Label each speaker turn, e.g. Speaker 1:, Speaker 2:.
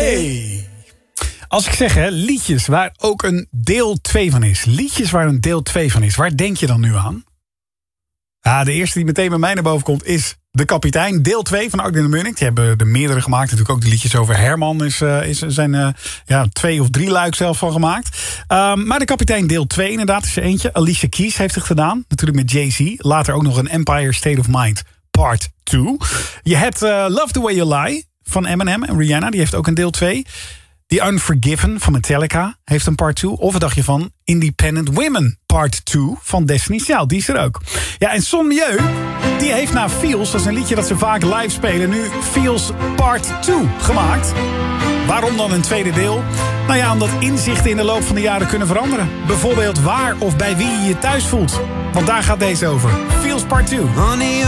Speaker 1: Hey! Als ik zeg, hè, liedjes waar ook een deel 2 van is. Liedjes waar een deel 2 van is. Waar denk je dan nu aan? Ja, de eerste die meteen bij mij naar boven komt is De Kapitein. Deel 2 van Argwin en Munnik. Die hebben er meerdere gemaakt. Natuurlijk ook de liedjes over Herman zijn 2 of 3 luik zelf van gemaakt. Maar De Kapitein deel 2 inderdaad is er eentje. Alicia Keys heeft het gedaan. Natuurlijk met Jay-Z. Later ook nog een Empire State of Mind part 2. Je hebt Love the Way You Lie van Eminem en Rihanna. Die heeft ook een deel 2. The Unforgiven van Metallica heeft een part 2. Of wat dacht je van Independent Women part 2 van Destiny's Child? Die is er ook. Ja, en Son Mieu, die heeft na Feels, dat is een liedje dat ze vaak live spelen, nu Feels part 2 gemaakt. Waarom dan een tweede deel? Nou ja, omdat inzichten in de loop van de jaren kunnen veranderen. Bijvoorbeeld waar of bij wie je je thuis voelt. Want daar gaat deze over. Feels part 2.